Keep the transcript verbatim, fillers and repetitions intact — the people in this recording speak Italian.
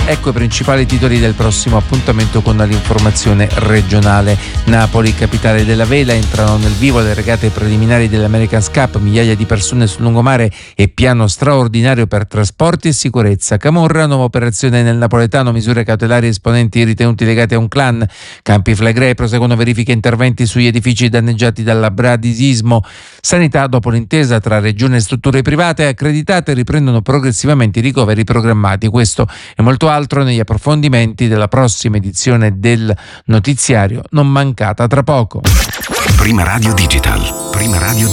Ecco i principali titoli del prossimo appuntamento con l'informazione regionale. Napoli, capitale della vela, entrano nel vivo le regate preliminari dell'America's Cup, migliaia di persone sul lungomare e piano straordinario per trasporti e sicurezza. Camorra, nuova operazione nel napoletano, misure cautelari esponenti ritenuti legati a un clan. Campi Flegrei, proseguono verifiche e interventi sugli edifici danneggiati dall'abradisismo. Sanità, dopo l'intesa tra regione e strutture private accreditate, riprendono progressivamente i ricoveri programmati. Questo e molto altro negli approfondimenti della prossima edizione del notiziario, non mancata tra poco. Prima Radio Digital. Prima Radio